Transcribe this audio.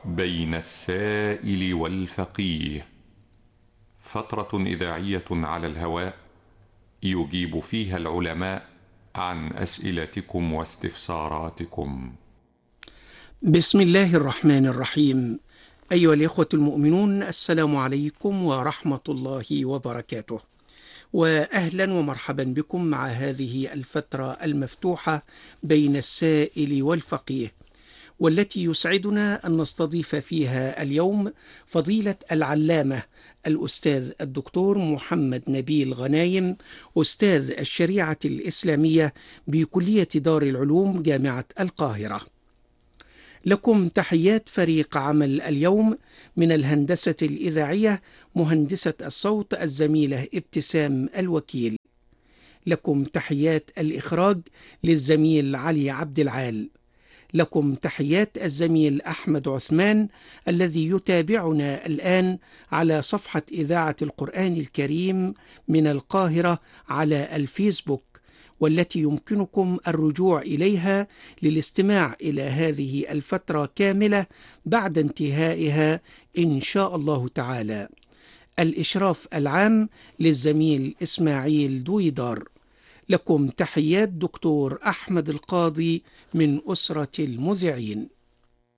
بين السائل والفقيه، فترة إذاعية على الهواء يجيب فيها العلماء عن أسئلتكم واستفساراتكم. بسم الله الرحمن الرحيم. أيها الإخوة المؤمنون، السلام عليكم ورحمة الله وبركاته، وأهلا ومرحبا بكم مع هذه الفترة المفتوحة بين السائل والفقيه، والتي يسعدنا أن نستضيف فيها اليوم فضيلة العلامة الأستاذ الدكتور محمد نبيل غنايم، أستاذ الشريعة الإسلامية بكلية دار العلوم جامعة القاهرة. لكم تحيات فريق عمل اليوم من الهندسة الإذاعية، مهندسة الصوت الزميلة ابتسام الوكيل. لكم تحيات الإخراج للزميل علي عبد العال. لكم تحيات الزميل أحمد عثمان الذي يتابعنا الآن على صفحة إذاعة القرآن الكريم من القاهرة على الفيسبوك، والتي يمكنكم الرجوع إليها للاستماع إلى هذه الفترة كاملة بعد انتهائها إن شاء الله تعالى. الإشراف العام للزميل إسماعيل دويدار. لكم تحيات دكتور أحمد القاضي من أسرة المذيعين.